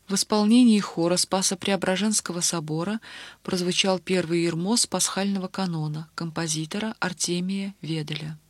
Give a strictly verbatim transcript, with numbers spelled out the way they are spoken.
В исполнении хора Спасо-Преображенского собора прозвучал первый ирмос пасхального канона композитора Артемия Веделя.